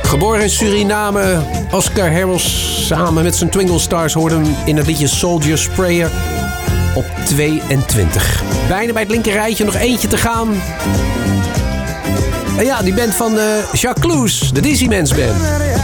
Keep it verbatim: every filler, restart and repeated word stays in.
Geboren in Suriname, Oscar Harrels samen met zijn Twingle Stars hoorde hem in het liedje Soldier Sprayer op tweeëntwintig. Bijna bij het linker rijtje, nog eentje te gaan. En ja, die band van uh, Jacques Clouse, de Dizzy Mans Band.